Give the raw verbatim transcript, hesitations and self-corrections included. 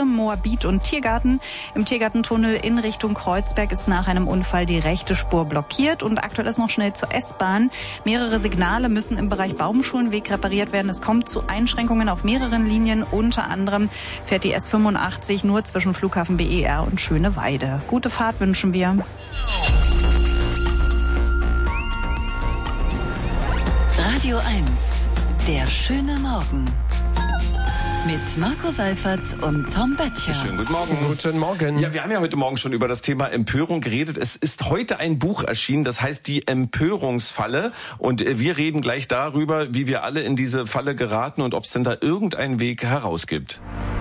Straße, Moabit und Tiergarten. Im Tiergartentunnel in Richtung Kreuzberg ist nach einem Unfall die rechte Spur blockiert und aktuell ist noch schnell zur S-Bahn. Mehrere Signale müssen im Bereich Baumschulenweg repariert werden. Es kommt zu Einschränkungen auf mehreren Linien. Unter anderem fährt die S fünfundachtzig nur zwischen Flughafen B E R und Schöneweide. Gute Fahrt wünschen wir. Radio eins, der schöne Morgen. Mit Marco Seifert und Tom Böttcher. Schönen guten Morgen. Guten Morgen. Ja, wir haben ja heute Morgen schon über das Thema Empörung geredet. Es ist heute ein Buch erschienen, das heißt Die Empörungsfalle. Und wir reden gleich darüber, wie wir alle in diese Falle geraten und ob es denn da irgendeinen Weg heraus gibt.